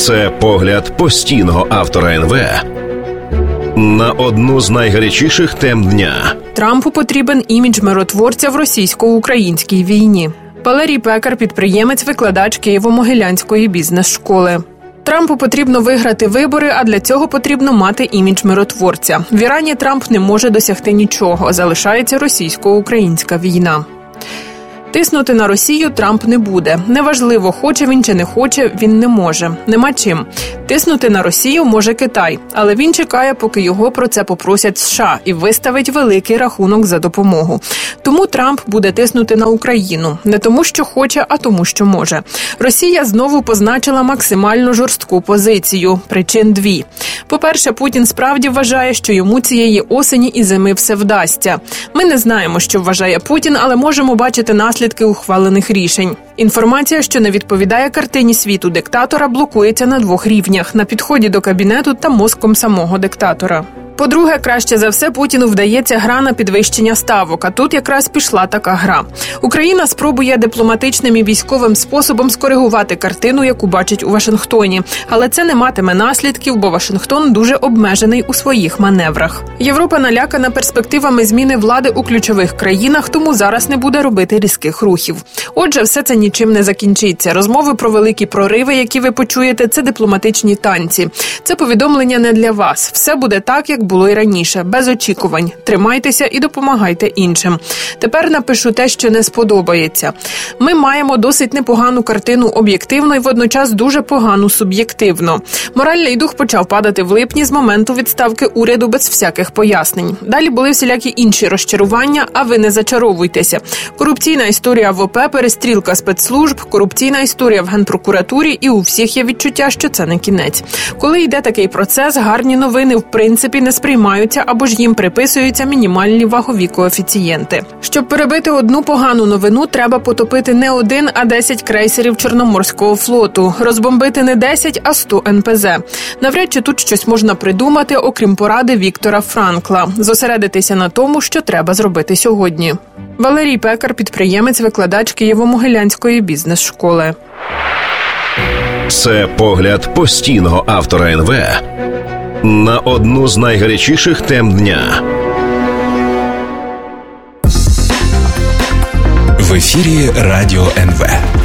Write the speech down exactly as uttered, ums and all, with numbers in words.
Це погляд постійного автора ен ве на одну з найгарячіших тем дня. Трампу потрібен імідж миротворця в російсько-українській війні. Валерій Пекар – підприємець, викладач Києво-Могилянської бізнес-школи. Трампу потрібно виграти вибори, а для цього потрібно мати імідж миротворця. В Ірані Трамп не може досягти нічого, залишається російсько-українська війна. Тиснути на Росію Трамп не буде. Неважливо, хоче він чи не хоче, він не може. Нема чим. Тиснути на Росію може Китай, але він чекає, поки його про це попросять США і виставить великий рахунок за допомогу. Тому Трамп буде тиснути на Україну. Не тому, що хоче, а тому, що може. Росія знову позначила максимально жорстку позицію. Причин дві. По-перше, Путін справді вважає, що йому цієї осені і зими все вдасться. Ми не знаємо, що вважає Путін, але можемо бачити наслідки ухвалених рішень. Інформація, що не відповідає картині світу диктатора, блокується на двох рівнях – на підході до кабінету та мозком самого диктатора. По-друге, краще за все Путіну вдається гра на підвищення ставок, а тут якраз пішла така гра. Україна спробує дипломатичним і військовим способом скоригувати картину, яку бачить у Вашингтоні. Але це не матиме наслідків, бо Вашингтон дуже обмежений у своїх маневрах. Європа налякана перспективами зміни влади у ключових країнах, тому зараз не буде робити різких рухів. Отже, все це нічим не закінчиться. Розмови про великі прориви, які ви почуєте, це дипломатичні танці. Це повідомлення не для вас. Все буде так, як було й раніше, без очікувань. Тримайтеся і допомагайте іншим. Тепер напишу те, що не сподобається. Ми маємо досить непогану картину об'єктивно і водночас дуже погану суб'єктивно. Моральний дух почав падати в липні з моменту відставки уряду без всяких пояснень. Далі були всілякі інші розчарування, а ви не зачаровуйтеся. Корупційна історія в ОП, перестрілка спецслужб, корупційна історія в Генпрокуратурі, і у всіх є відчуття, що це не кінець. Коли йде такий процес, гарні новини в принципі не сприймаються або ж їм приписуються мінімальні вагові коефіцієнти. Щоб перебити одну погану новину, треба потопити не один, а десять крейсерів Чорноморського флоту. Розбомбити не десять, а сто ен пе зет. Навряд чи тут щось можна придумати, окрім поради Віктора Франкла. Зосередитися на тому, що треба зробити сьогодні. Валерій Пекар, підприємець, викладач Києво-Могилянської бізнес-школи. Це погляд постійного автора ен ве на одну з найгарячіших тем дня. В ефірі Радіо ен ве.